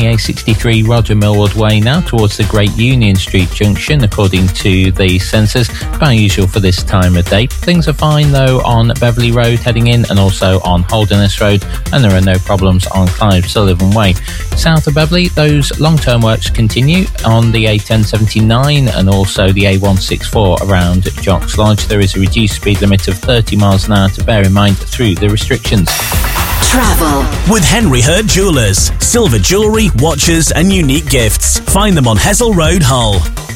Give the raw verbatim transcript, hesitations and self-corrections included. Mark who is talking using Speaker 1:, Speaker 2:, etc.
Speaker 1: A sixty-three Roger Millward Way now towards the Great Union Street junction, according to the sensors. About usual for this time of day. Things are fine though on Beverley Road heading in, and also on Holderness Road, and there are no problems on Clive Sullivan Way. South of Beverley, those long-term works continue on the A ten seventy-nine and also the A one sixty-four around Jocks Lodge. There is a reduced speed limit of thirty miles an hour to bear in mind through the restrictions.
Speaker 2: Travel
Speaker 3: with Henry Hurd Jewellers. Silver jewellery, watches and unique gifts. Find them on Hessel Road, Hull.